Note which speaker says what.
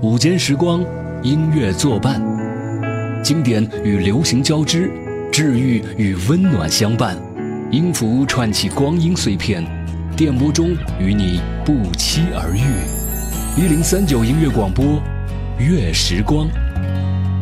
Speaker 1: 午间时光，音乐作伴，经典与流行交织，治愈与温暖相伴。音符串起光阴碎片，电波中与你不期而遇。1039音乐广播，乐时光。